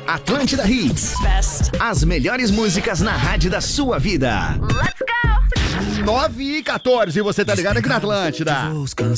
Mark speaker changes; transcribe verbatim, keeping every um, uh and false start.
Speaker 1: Atlântida Hits.
Speaker 2: Best.
Speaker 1: As melhores músicas na rádio da sua vida.
Speaker 2: Let's go!
Speaker 3: nove e quatorze, você tá ligado aqui na Atlântida.
Speaker 4: Voos